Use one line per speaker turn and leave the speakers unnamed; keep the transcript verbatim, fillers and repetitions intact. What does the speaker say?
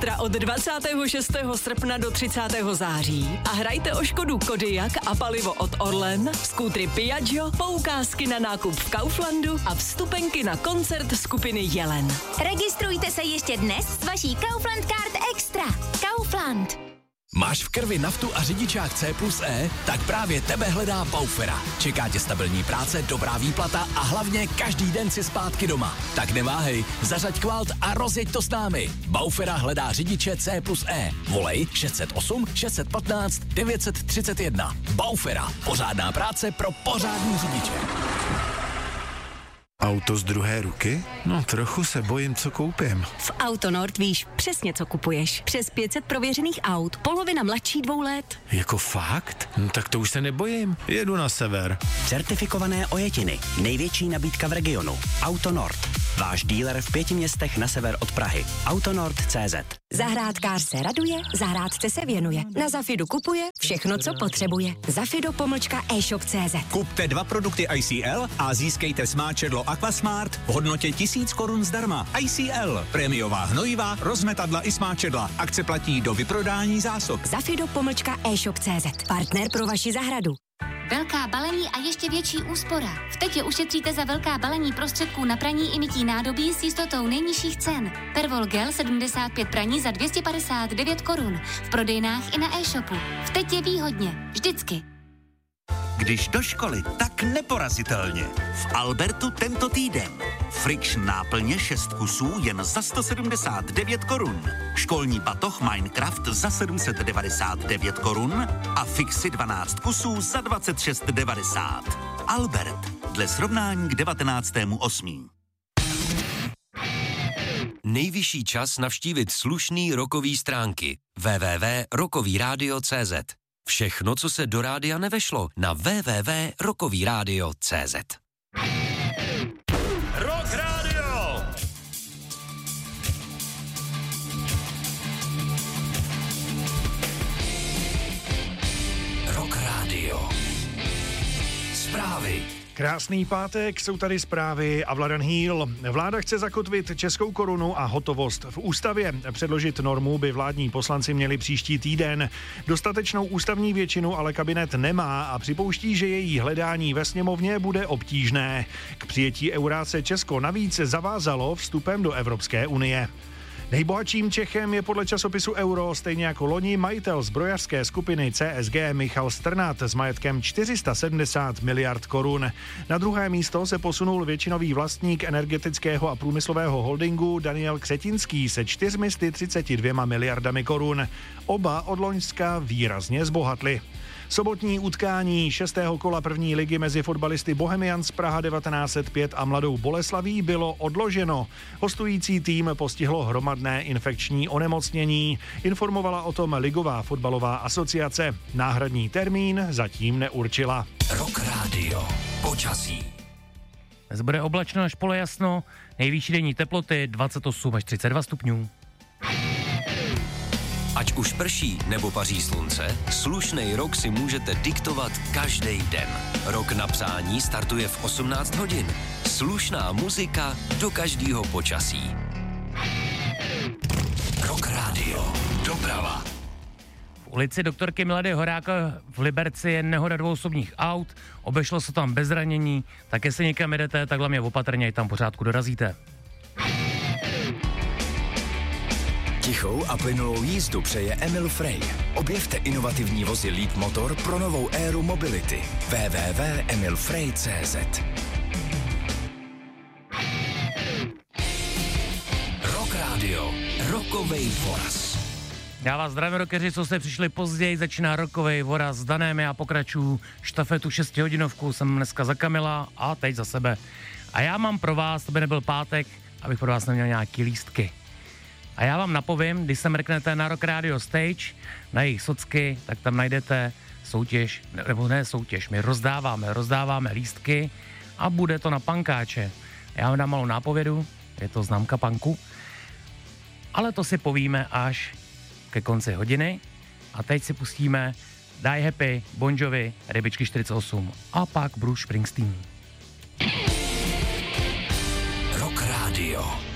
Extra od dvacátého šestého srpna do třicátého září a hrajte o Škodu Kodiaq a palivo od Orlen, skútry Piaggio, poukázky na nákup v Kauflandu a vstupenky na koncert skupiny Jelen.
Registrujte se ještě dnes s vaší Kaufland Card Extra. Kaufland.
Máš v krvi naftu a řidičák C plus E? Tak právě tebe hledá Baufera. Čeká tě stabilní práce, dobrá výplata a hlavně každý den si zpátky doma. Tak neváhej, zařaď kvalt a rozjeď to s námi. Baufera hledá řidiče C plus E. Volej šest set osm, šest set patnáct, devět set třicet jedna. Baufera. Pořádná práce pro pořádný řidiče.
Auto z druhé ruky? No trochu se bojím, co koupím.
V Autonord víš přesně, co kupuješ. Přes pět set prověřených aut, polovina mladší dvou let.
Jako fakt? No tak to už se nebojím. Jedu na sever.
Certifikované ojetiny. Největší nabídka v regionu. Autonord. Váš díler v pěti městech na sever od Prahy. Autonord tečka cé zet.
Zahrádkář se raduje, zahrádce se věnuje. Na Zafidu kupuje všechno, co potřebuje. Zafido pomlčka e-shop tečka cé zet.
Kupte dva produkty I C L a získejte smáčedlo Aquasmart v hodnotě tisíc korun zdarma. I C L. Prémiová hnojiva, rozmetadla i smáčedla. Akce platí do vyprodání zásob.
Zafido pomlčka e-shop tečka cé zet. Partner pro vaši zahradu.
Velká balení a ještě větší úspora. V Tetě ušetříte za velká balení prostředků na praní i mytí nádobí s jistotou nejnižších cen. Pervol Gel sedmdesát pět praní za dvě stě padesát devět korun. V prodejnách i na e-shopu. V Tetě výhodně. Vždycky.
Když do školy, tak neporazitelně. V Albertu tento týden. Friction náplně šest kusů jen za sto sedmdesát devět korun. Školní batoh Minecraft za sedm set devadesát devět korun a Fixy dvanáct kusů za dvacet šest devadesát. Albert, dle srovnání k devatenáctému osmého
Nejvyšší čas navštívit slušný rokový stránky. w w w tečka rokový rádio tečka cé zet. Všechno, co se do rádia nevešlo, na w w w tečka rokový rádio tečka cé zet.
Rock Radio!
Rock Radio. Zprávy.
Krásný pátek, jsou tady zprávy a Vladan Hýl. Vláda chce zakotvit českou korunu a hotovost v ústavě. Předložit normu by vládní poslanci měli příští týden. Dostatečnou ústavní většinu ale kabinet nemá a připouští, že její hledání ve sněmovně bude obtížné. K přijetí eura se Česko navíc zavázalo vstupem do Evropské unie. Nejbohatším Čechem je podle časopisu Euro, stejně jako loni, majitel zbrojařské skupiny C S G Michal Strnad s majetkem čtyři sta sedmdesát miliard korun. Na druhé místo se posunul většinový vlastník energetického a průmyslového holdingu Daniel Křetinský se čtyřmi sty třiceti dvěma miliardami korun. Oba od loňska výrazně zbohatli. Sobotní utkání šestého kola první ligy mezi fotbalisty Bohemians Praha devatenáct set pět a Mladou Boleslaví bylo odloženo. Hostující tým postihlo hromadné infekční onemocnění. Informovala o tom Ligová fotbalová asociace. Náhradní termín zatím neurčila.
Rock Radio. Počasí.
Dnes bude oblačno až polojasno, nejvyšší denní teploty dvacet osm až třicet dva stupňů.
Ať už prší nebo paří slunce, slušnej rok si můžete diktovat každý den. Rok na psání startuje v osmnáct hodin. Slušná muzika do každého počasí. Rock Radio. Doprava.
V ulici doktorky Milady Horáka v Liberci je nehoda dvou osobních aut, obešlo se tam bez zranění, tak jestli někam jedete, tak hlavně opatrně, i tam pořádku dorazíte.
Tichou a plynulou jízdu přeje Emil Frey. Objevte inovativní vozy Lead Motor pro novou éru mobility. w w w tečka emil frey tečka cé zet.
Rock Radio. Rokovej voraz.
Já vás zdravím, rockeři, co jste přišli později, začíná rokovej voraz s Danem, já pokračuju štafetu šestihodinovku, jsem dneska za Kamila a teď za sebe. A já mám pro vás, to by nebyl pátek, abych pro vás neměl nějaký lístky. A já vám napovím, když se mrknete na Rock Radio Stage, na jejich socky, tak tam najdete soutěž, nebo ne soutěž, my rozdáváme, rozdáváme lístky a bude to na pankáče. Já vám dám malou nápovědu, je to známka panku, ale to si povíme až ke konci hodiny a teď si pustíme Die Happy, Bon Jovi, Rybičky čtyřicet osm a pak Bruce Springsteen.
Rock Radio.